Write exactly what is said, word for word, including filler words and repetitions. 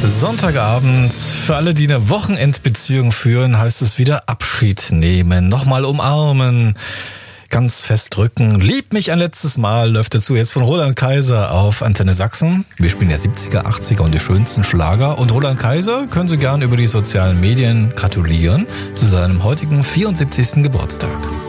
Sonntagabend. Für alle, die eine Wochenendbeziehung führen, heißt es wieder Abschied nehmen. Nochmal umarmen. Ganz fest drücken. Lieb mich ein letztes Mal läuft dazu jetzt von Roland Kaiser auf Antenne Sachsen. Wir spielen ja siebziger, achtziger und die schönsten Schlager. Und Roland Kaiser können Sie gern über die sozialen Medien gratulieren zu seinem heutigen vierundsiebzigsten Geburtstag.